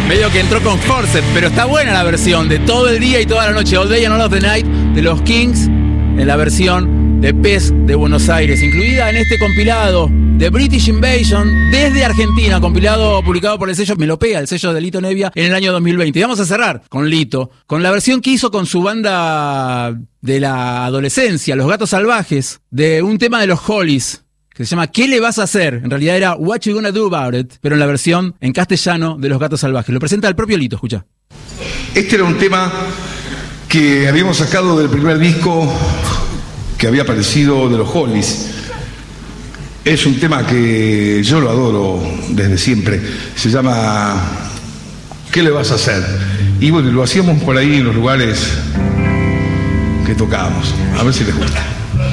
Medio que entró con corset, pero está buena la versión de todo el día y toda la noche, All Day and All of the Night, de los Kings, en la versión de Pez de Buenos Aires, incluida en este compilado de British Invasion desde Argentina, compilado publicado por el sello Melopea, el sello de Lito Nebbia, en el año 2020. Y vamos a cerrar con Lito, con la versión que hizo con su banda de la adolescencia, Los Gatos Salvajes, de un tema de los Hollies, que se llama ¿Qué le vas a hacer? En realidad era What You Gonna Do About It, pero en la versión en castellano de Los Gatos Salvajes. Lo presenta el propio Lito, escucha. Este era un tema que habíamos sacado del primer disco que había aparecido de los Hollies. Es un tema que yo lo adoro desde siempre. Se llama ¿Qué le vas a hacer? Y bueno, lo hacíamos por ahí en los lugares que tocábamos. A ver si les gusta.